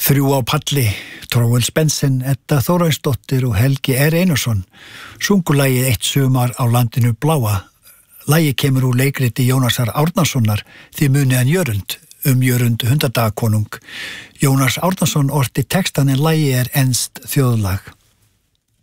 Þrjú á palli, Tróels Bensen, Edda Þórainsdóttir og Helgi R. Einarsson sungu lagið Eitt sumar á landinu bláa. Lagið kemur úr leikriti Jónasar Árnasonar Þið munið hann Jörund, Jörund hundadagakonung. Jónas Árnason orti textan en lagið enskt þjóðlag.